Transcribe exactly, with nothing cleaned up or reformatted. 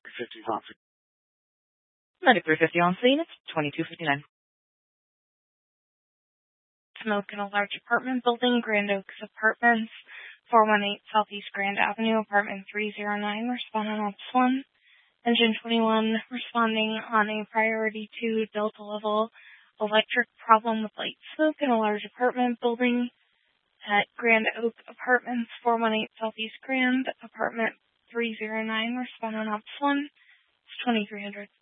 fifty on scene. ninety-three fifty on scene. It's twenty-two fifty-nine. Smoke in a large apartment building, Grand Oaks Apartments, four one eight Southeast Grand Avenue, apartment three oh nine, respond on Ops one. Engine twenty-one, responding on a priority two Delta level electric problem with light smoke in a large apartment building at Grand Oak Apartments, four one eight Southeast Grand, apartment three oh nine, respond on Ops one. It's twenty-three hundred.